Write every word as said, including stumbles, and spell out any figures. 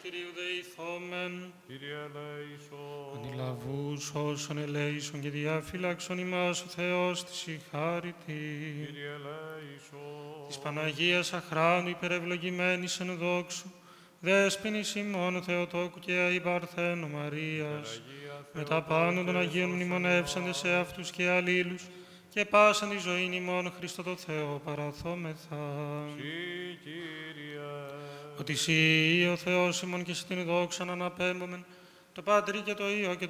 Κυρίου δεηθόμεν. Κύριε ελέησον. Αντιλαβούς όσων ελέησον και διαφύλαξον ημάς ο Θεός της η χάρητη. Κύριε ελέησον. Της Παναγίας αχράντου υπερευλογημένης εν δόξου, δέσποινης ημών ο Θεοτόκου και αη Παρθένου Μαρίας, με τα πάνω των Αγίων μνημονεύσαντε σε αυτούς και αλλήλους, και πάσαν τη ζωήν ημών Χριστό το Θεό παραθόμεθα. Συ, Κύριε. Ότι Συ ο Θεός ημών και σε την δόξαν αναπέμπομεν, το Πατρί και το Υιό και